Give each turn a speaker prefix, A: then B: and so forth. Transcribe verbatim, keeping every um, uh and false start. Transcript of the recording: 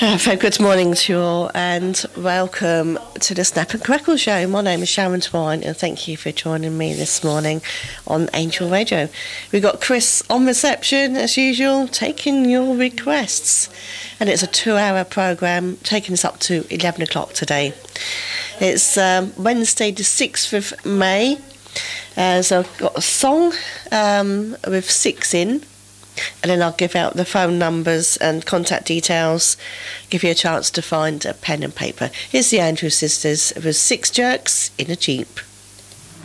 A: Uh, very good morning to you all, and welcome to the Snap and Crackle Show. My name is Sharon Twine, and thank you for joining me this morning on Angel Radio. We've got Chris on reception, as usual, taking your requests. And it's a two-hour programme, taking us up to eleven o'clock today. It's um, Wednesday the sixth of May, uh, so I've got a song um, with six in. And then I'll give out the phone numbers and contact details, give you a chance to find a pen and paper. Here's the Andrews Sisters with Six Jerks in a Jeep.